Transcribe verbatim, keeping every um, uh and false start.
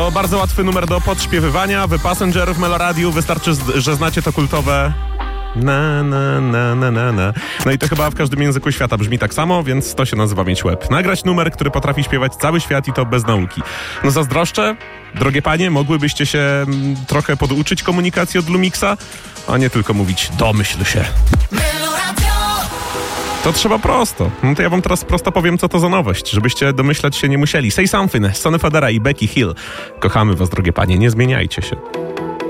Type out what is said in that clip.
To bardzo łatwy numer do podśpiewywania. Wy Passenger w Meloradiu. Wystarczy, że znacie to kultowe na, na, na, na, na, na. No i to chyba w każdym języku świata brzmi tak samo, więc to się nazywa mieć łeb. Nagrać numer, który potrafi śpiewać cały świat i to bez nauki. No zazdroszczę. Drogie panie, mogłybyście się m, trochę poduczyć komunikacji od Lumixa, a nie tylko mówić domyśl się. To trzeba prosto. No to ja wam teraz prosto powiem, co to za nowość, żebyście domyślać się nie musieli. Say Something, Sonny Fodera i Becky Hill. Kochamy was, drogie panie, nie zmieniajcie się.